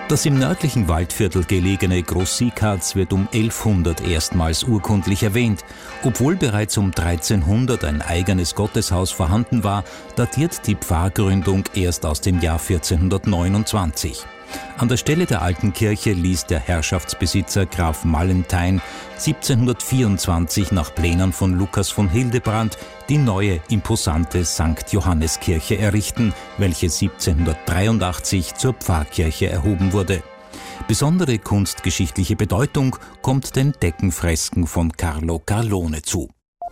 Das im nördlichen Waldviertel gelegene Groß-Siekharz wird um 1100 erstmals urkundlich erwähnt. Obwohl bereits um 1300 ein eigenes Gotteshaus vorhanden war, datiert die Pfarrgründung erst aus dem Jahr 1429. An der Stelle der alten Kirche ließ der Herrschaftsbesitzer Graf Mallenthein 1724 nach Plänen von Lukas von Hildebrand die neue, imposante St. Johanneskirche errichten, welche 1783 zur Pfarrkirche erhoben wurde. Besondere kunstgeschichtliche Bedeutung kommt den Deckenfresken von Carlo Carlone zu.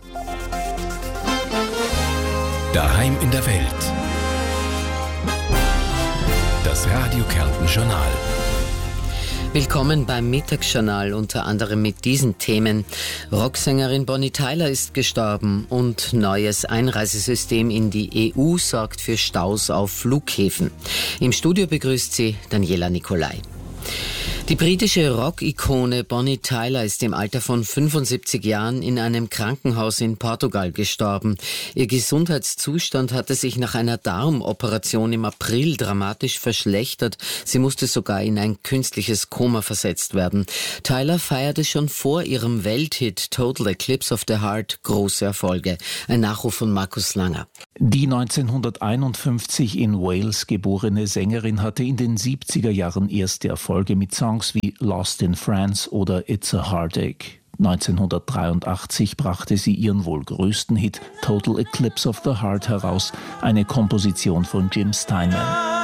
Daheim in der Welt. Das Radio Kärnten Journal. Willkommen beim Mittagsjournal, unter anderem mit diesen Themen. Rocksängerin Bonnie Tyler ist gestorben und neues Einreisesystem in die EU sorgt für Staus auf Flughäfen. Im Studio begrüßt sie Daniela Nicolai. Die britische Rock-Ikone Bonnie Tyler ist im Alter von 75 Jahren in einem Krankenhaus in Portugal gestorben. Ihr Gesundheitszustand hatte sich nach einer Darmoperation im April dramatisch verschlechtert. Sie musste sogar in ein künstliches Koma versetzt werden. Tyler feierte schon vor ihrem Welthit Total Eclipse of the Heart große Erfolge. Ein Nachruf von Markus Langer. Die 1951 in Wales geborene Sängerin hatte in den 70er Jahren erste Erfolge mit Songs wie Lost in France oder It's a Heartache. 1983 brachte sie ihren wohl größten Hit Total Eclipse of the Heart heraus, eine Komposition von Jim Steinman.